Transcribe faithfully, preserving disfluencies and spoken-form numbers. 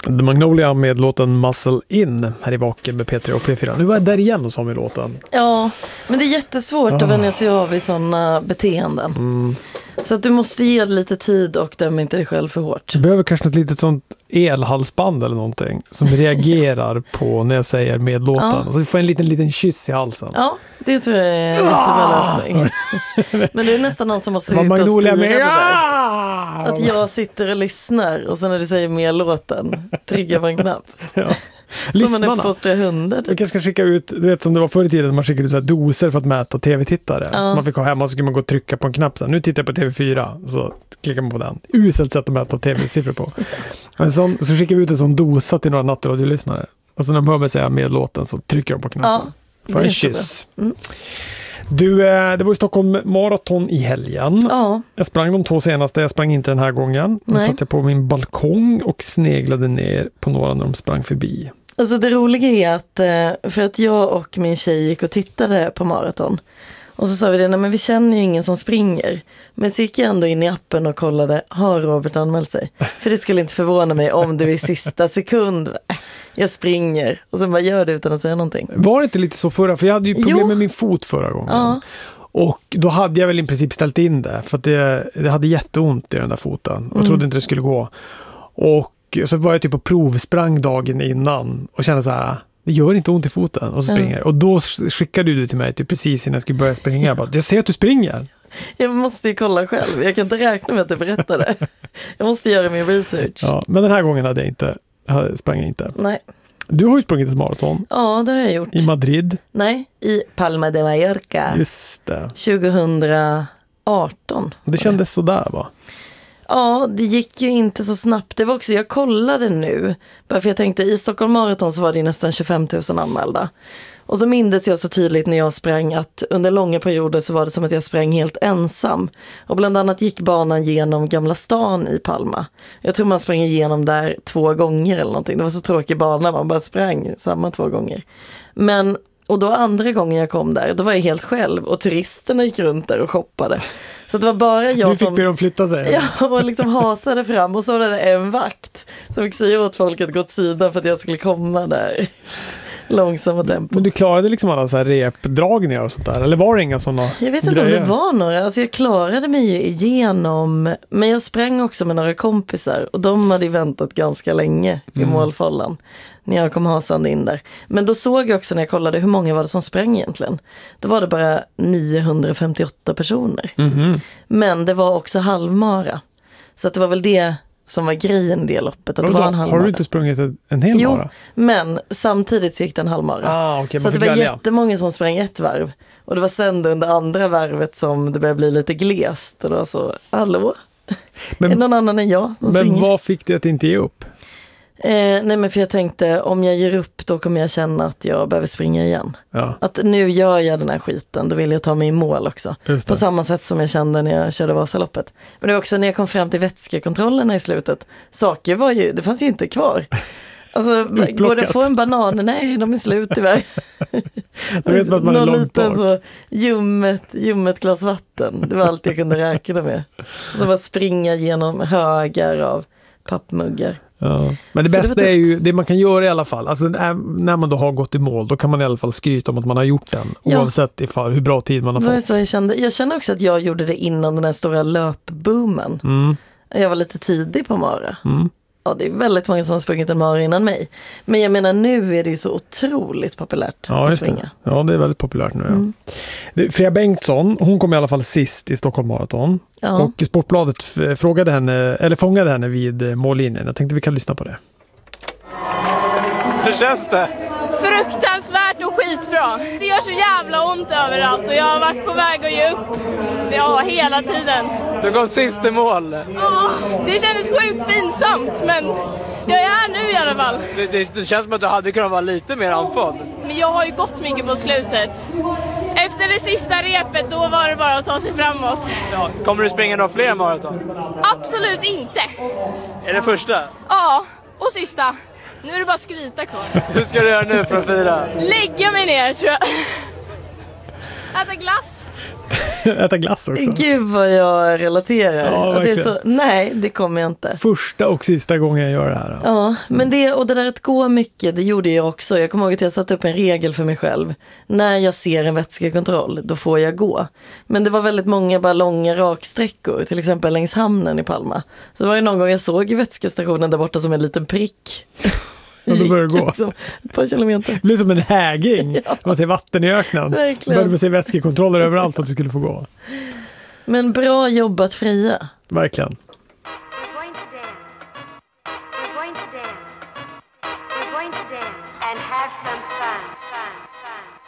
The Magnolia med låten Muscle In här i Vaken med P tre och P fyra. Nu var jag där igen och sa med låten. Ja, men det är jättesvårt oh. att vänja sig av i sådana beteenden. Mm. Så att du måste ge lite tid och döma inte dig själv för hårt. Du behöver kanske ett litet sånt elhalsband eller någonting som reagerar på när jag säger med låten. Ja. Och så får jag en liten, liten kyss i halsen. Ja, det tror jag är en jättebra lösning. Men det är nästan någon som måste sitta och styra det där. Att jag sitter och lyssnar och sen när du säger med låten trycker på en knapp. Ja. Som man uppfostrar hundar. Du kanske ska skicka ut, du vet som det var förr i tiden, man skickade ut så här doser för att mäta tv-tittare. Ja. Så man fick ha hemma och så skulle man gå och trycka på en knapp. Så här, nu tittar jag på T V fyra, så klickar man på den. Uselt sätt att mäta tv-siffror på. Men så, så skickar vi ut en sån dosa till några nattradiolyssnare. Och så när de hör mig säga med låten så trycker de på knappen. Ja, för en kyss. Mm. Du, det var i Stockholm maraton i helgen. Ja. Jag sprang de två senaste, jag sprang inte den här gången. Då satt jag på min balkong och sneglade ner på några när de sprang förbi. Alltså det roliga är att, för att jag och min tjej gick och tittade på maraton. Och så sa vi det, nej men vi känner ju ingen som springer. Men så gick jag ändå in i appen och kollade, har Robert anmält sig? För det skulle inte förvåna mig om du i sista sekund, äh, jag springer. Och sen bara gör det utan att säga någonting. Var det inte lite så förra? För jag hade ju problem jo. med min fot förra gången. Ja. Och då hade jag väl i princip ställt in det. För att det, det hade jätteont i den där foten. Och mm. trodde inte det skulle gå. Och så var jag typ på provsprang dagen innan. Och kände så här, det gör inte ont i foten. Och så springer. Mm. Och då skickade du till mig typ precis innan jag skulle börja springa. Jag bara, jag ser att du springer. Jag måste ju kolla själv. Jag kan inte räkna med att du berättar det. Jag måste göra min research. Ja, men den här gången hade jag inte, sprang jag inte. Nej. Du har ju sprungit ett maraton. Ja, det har jag gjort. I Madrid? Nej, i Palma de Mallorca. Just det. tjugohundraarton. Det kändes sådär, va? Ja, det gick ju inte så snabbt. Det var också, jag kollade nu. Bara för jag tänkte, i Stockholm maraton så var det nästan tjugofem tusen anmälda. Och så mindes jag så tydligt när jag sprang att under långa perioder så var det som att jag sprang helt ensam. Och bland annat gick banan genom Gamla stan i Palma. Jag tror man sprang igenom där två gånger eller någonting. Det var så tråkig bana, man bara sprang samma två gånger. Men, och då andra gången jag kom där, då var jag helt själv. Och turisterna gick runt där och shoppade. Så det var bara jag du fick som... be dem flytta sig. Ja, och liksom hasade fram. Och så var det en vakt som fick säga åt folk att gå åt sidan för att jag skulle komma där. Långsamma tempo. Men du klarade liksom alla så här repdragningar och sånt där? Eller var det inga sådana Jag vet inte grejer? Om det var några. Alltså jag klarade mig ju igenom. Men jag sprang också med några kompisar. Och de hade ju väntat ganska länge i mm. målfållan. När jag kom hasande in där. Men då såg jag också när jag kollade hur många var det som sprang egentligen. Då var det bara niohundrafemtioåtta personer. Mm-hmm. Men det var också halvmara. Så att det var väl det som var grejen i det loppet. Att det var en halvmara. Har du inte sprungit en hel jo, mara? Men samtidigt så gick det en halvmara. Ah, okay, så att det var välja. Jättemånga som sprang ett varv. Och det var sen under andra varvet som det började bli lite glest. Och då var så, hallå? Men, är någon annan än jag som Men springer? Vad fick det att inte ge upp? Eh, nej men för jag tänkte, om jag ger upp då kommer jag känna att jag behöver springa igen. Ja. Att nu gör jag den här skiten, då vill jag ta mig i mål också. På samma sätt som jag kände när jag körde Vasaloppet. Men det var också när jag kom fram till vätskekontrollerna i slutet. Saker var ju, det fanns ju inte kvar. Alltså, går det att få en banan? Nej, de är slut tyvärr. Jag vet att man är någon långt liten bort. så ljummet, ljummet glas vatten. Det var allt jag kunde räkna med. Så bara springa genom högar av pappmuggar. Ja. Men det så bästa det är ju det man kan göra i alla fall. Alltså när man då har gått i mål, då kan man i alla fall skryta om att man har gjort den. Ja. Oavsett ifall, hur bra tid man har fått. Så jag, kände, jag känner också att jag gjorde det innan den här stora löpboomen. Mm. Jag var lite tidig på mara. Mm. Ja, det är väldigt många som har sprungit en mara innan mig. Men jag menar, nu är det ju så otroligt populärt ja, att springa. Det. Ja, det är väldigt populärt nu. Ja. Mm. Freja Bengtsson, hon kom i alla fall sist i Stockholm maraton. Ja. Och Sportbladet frågade henne, eller fångade henne vid mållinjen. Jag tänkte vi kan lyssna på det. Hur känns det? Fruktansvärt och skitbra. Det gör så jävla ont överallt och jag har varit på väg att ge upp. Ja, hela tiden. Du kom sist i mål. Ja, det kändes sjukt pinsamt, men jag är här nu i alla fall. Det, det, det känns som att du hade kunnat vara lite mer andfådd. Men jag har ju gått mycket på slutet. Efter det sista repet, då var det bara att ta sig framåt. Ja, kommer du springa några fler maraton? Absolut inte. Är det första? Ja, och sista. Nu är det bara skryta kvar. Hur ska du göra nu för att fira? Lägga mig ner, tror jag. Äta glass. Äta glass också. Gud vad jag relaterar. Ja, att det är verkligen. så, nej, det kommer jag inte. Första och sista gången jag gör det här. Ja, men det, och det där att gå mycket, det gjorde jag också. Jag kommer ihåg att jag satte upp en regel för mig själv. När jag ser en vätskekontroll, då får jag gå. Men det var väldigt många bara långa raksträckor, till exempel längs hamnen i Palma. Så var det någon gång jag såg vätskestationen där borta som en liten prick. Och då börjar det gå. Liksom, ett par kilometer. Det blir som en hägring. Ja. Man ser vatten i öknen. Verkligen. Började man se vätskekontroller överallt för att du skulle få gå. Men bra jobbat, Freja. Verkligen. We're going to dance. We're going to dance. We're going to dance and have some fun, fun, fun.